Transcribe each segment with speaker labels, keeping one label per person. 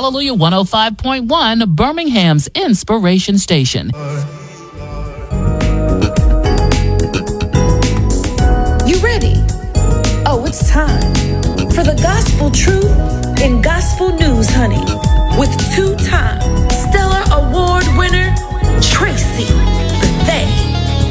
Speaker 1: Hallelujah 105.1, Birmingham's Inspiration Station.
Speaker 2: You ready? Oh, it's time for the gospel truth in gospel news, honey, with two-time Stellar Award winner Tracy Bethay.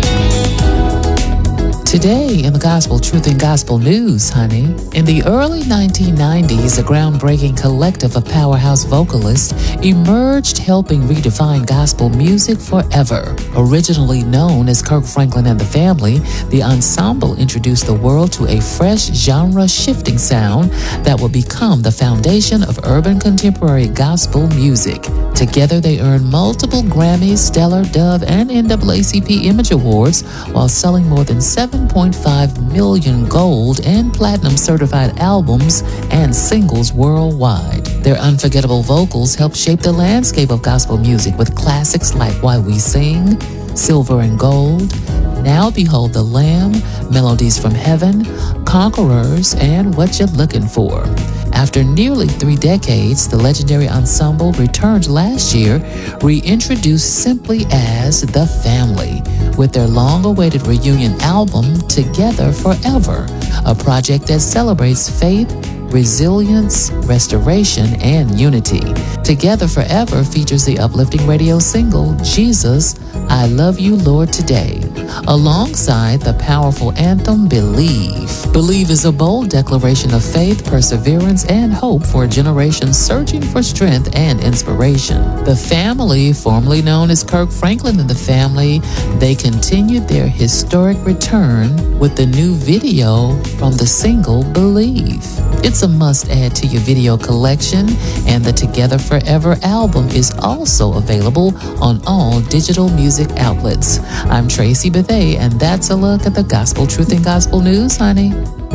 Speaker 1: Today in the Gospel Truth and Gospel News, honey, in the early 1990s, a groundbreaking collective of powerhouse vocalists emerged, helping redefine gospel music forever. Originally known as Kirk Franklin and the Family, the ensemble introduced the world to a fresh genre-shifting sound that would become the foundation of urban contemporary gospel music. Together, they earned multiple Grammys, Stellar, Dove, and NAACP Image Awards while selling more than 7.5 million gold and platinum certified albums and singles worldwide. Their unforgettable vocals helped shape the landscape of gospel music with classics like Why We Sing, Silver and Gold, Now Behold the Lamb, Melodies from Heaven, Conquerors, and What You're Looking For. After nearly 3 decades, the legendary ensemble returned last year, reintroduced simply as The Family, with their long-awaited reunion album, Together Forever, a project that celebrates faith, resilience, restoration, and unity. Together Forever features the uplifting radio single, Jesus, I Love You, Lord, Today, alongside the powerful anthem, Believe. Believe is a bold declaration of faith, perseverance, and hope for a generation searching for strength and inspiration. The Family, formerly known as Kirk Franklin and the Family, they continued their historic return with the new video from the single, Believe. It's a must-add to your video collection, and the Together Forever album is also available on all digital music outlets. I'm Tracy Bethay, and that's a look at the Gospel Truth and Gospel News, honey.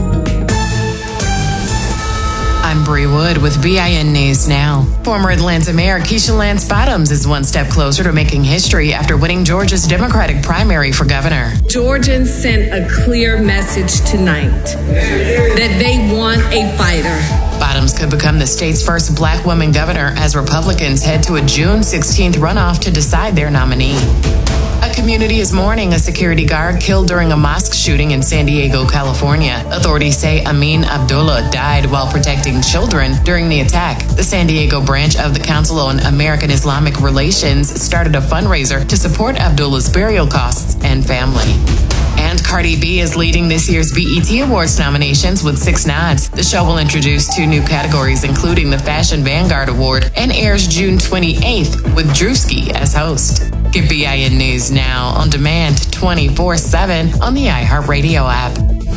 Speaker 3: I'm Bree Wood with BIN News Now. Former Atlanta Mayor Keisha Lance Bottoms is one step closer to making history after winning Georgia's Democratic primary for governor.
Speaker 4: Georgians sent a clear message tonight that they want a fighter.
Speaker 3: Bottoms could become the state's first black woman governor as Republicans head to a June 16th runoff to decide their nominee. A community is mourning a security guard killed during a mosque shooting in San Diego, California. Authorities say Amin Abdullah died while protecting children during the attack. The San Diego branch of the Council on American Islamic Relations started a fundraiser to support Abdullah's burial costs and family. And Cardi B is leading this year's BET Awards nominations with 6 nods. The show will introduce 2 new categories, including the Fashion Vanguard Award, and airs June 28th with Drewski as host. Get BIN News Now on demand 24/7 on the iHeartRadio app.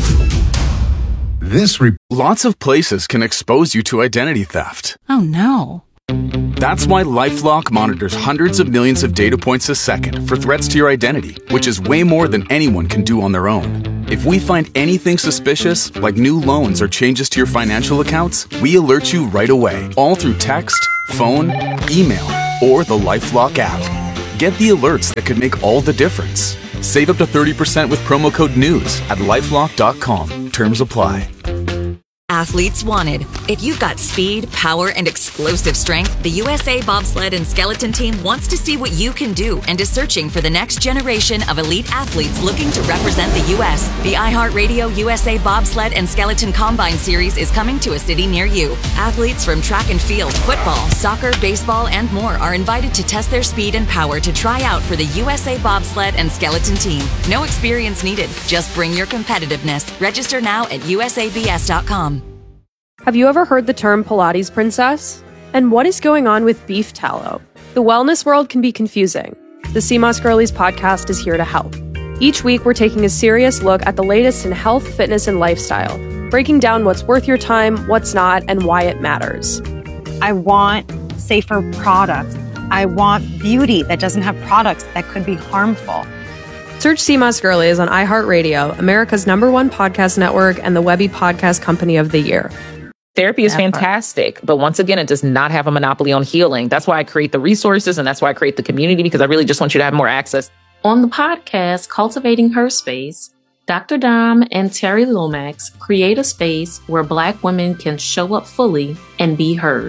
Speaker 5: Lots of places can expose you to identity theft.
Speaker 6: Oh no.
Speaker 5: That's why LifeLock monitors hundreds of millions of data points a second for threats to your identity, which is way more than anyone can do on their own. If we find anything suspicious, like new loans or changes to your financial accounts, we alert you right away, all through text, phone, email, or the LifeLock app. Get the alerts that could make all the difference. Save up to 30% with promo code NEWS at LifeLock.com. Terms apply.
Speaker 7: Athletes wanted. If you've got speed, power, and explosive strength, the USA Bobsled and Skeleton Team wants to see what you can do and is searching for the next generation of elite athletes looking to represent the U.S. The iHeartRadio USA Bobsled and Skeleton Combine Series is coming to a city near you. Athletes from track and field, football, soccer, baseball, and more are invited to test their speed and power to try out for the USA Bobsled and Skeleton Team. No experience needed. Just bring your competitiveness. Register now at usabs.com.
Speaker 8: Have you ever heard the term Pilates princess? And what is going on with beef tallow? The wellness world can be confusing. The CMOS Girlies podcast is here to help. Each week, we're taking a serious look at the latest in health, fitness, and lifestyle, breaking down what's worth your time, what's not, and why it matters.
Speaker 9: I want safer products. I want beauty that doesn't have products that could be harmful.
Speaker 8: Search CMOS Girlies on iHeartRadio, America's #1 podcast network and the Webby Podcast Company of the Year.
Speaker 10: Therapy is fantastic, but once again, it does not have a monopoly on healing. That's why I create the resources and that's why I create the community, because I really just want you to have more access.
Speaker 11: On the podcast, Cultivating Her Space, Dr. Dom and Terry Lomax create a space where Black women can show up fully and be heard.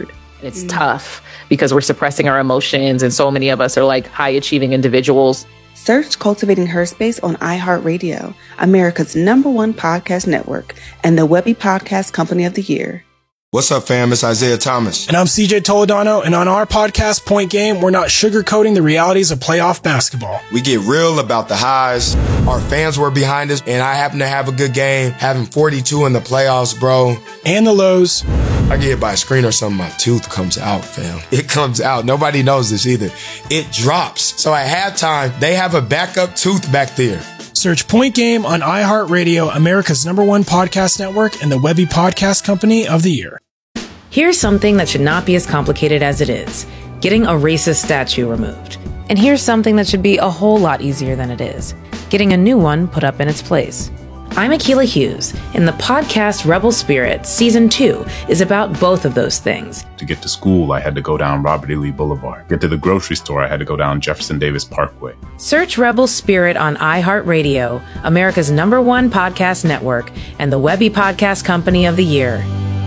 Speaker 10: It's tough because we're suppressing our emotions, and so many of us are like high achieving individuals.
Speaker 6: Search Cultivating Her Space on iHeartRadio, America's #1 podcast network, and the Webby Podcast Company of the Year.
Speaker 12: What's up, fam? It's Isaiah Thomas.
Speaker 13: And I'm CJ Toledano, and on our podcast, Point Game, we're not sugarcoating the realities of playoff basketball.
Speaker 12: We get real about the highs. Our fans were behind us, and I happen to have a good game, having 42 in the playoffs, bro.
Speaker 13: And the lows.
Speaker 12: I get hit by a screen or something, my tooth comes out, fam. It comes out. Nobody knows this either. It drops. So at halftime, they have a backup tooth back there.
Speaker 13: Search Point Game on iHeartRadio, America's #1 podcast network, and the Webby Podcast Company of the Year.
Speaker 14: Here's something that should not be as complicated as it is: getting a racist statue removed. And here's something that should be a whole lot easier than it is: getting a new one put up in its place. I'm Akilah Hughes, and the podcast Rebel Spirit Season 2 is about both of those things.
Speaker 15: To get to school, I had to go down Robert E. Lee Boulevard. Get to the grocery store, I had to go down Jefferson Davis Parkway.
Speaker 14: Search Rebel Spirit on iHeartRadio, America's #1 podcast network, and the Webby Podcast Company of the Year.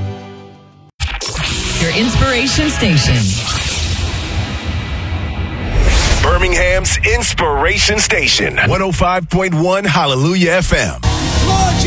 Speaker 16: Your inspiration station.
Speaker 17: Birmingham's inspiration station. 105.1 Hallelujah FM.